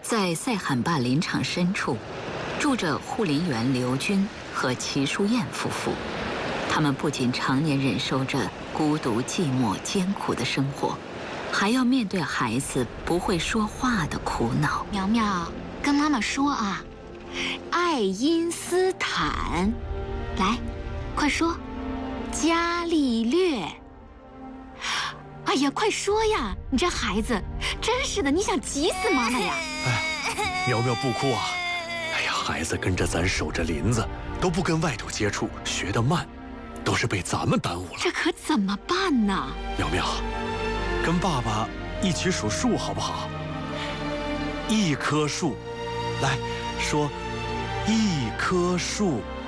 在塞罕坝林场深处，住着护林员刘军和齐淑燕夫妇。他们不仅常年忍受着孤独、寂寞、艰苦的生活，还要面对孩子不会说话的苦恼。 苗苗，跟妈妈说啊，爱因斯坦，来，快说，伽利略。哎呀，快说呀！你这孩子，真是的，你想急死妈妈呀！ 哎，苗苗不哭啊！哎呀，孩子跟着咱守着林子，都不跟外头接触，学得慢，都是被咱们耽误了。 这可怎么办呢？ 苗苗，跟爸爸一起数树好不好？一棵树，来说，一棵树。